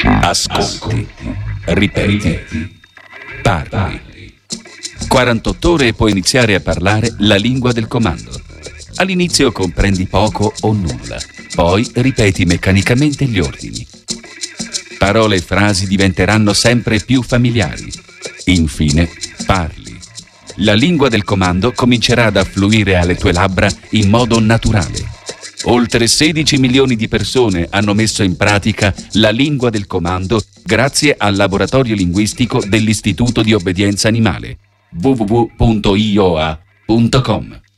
Ascolti, ripeti, parli. 48 ore e puoi iniziare a parlare la lingua del comando. All'inizio comprendi poco o nulla, poi ripeti meccanicamente gli ordini. Parole e frasi diventeranno sempre più familiari. Infine, parli. La lingua del comando comincerà ad affluire alle tue labbra in modo naturale. Oltre 16 milioni di persone hanno messo in pratica la lingua del comando grazie al laboratorio linguistico dell'Istituto di Obbedienza Animale. www.ioa.com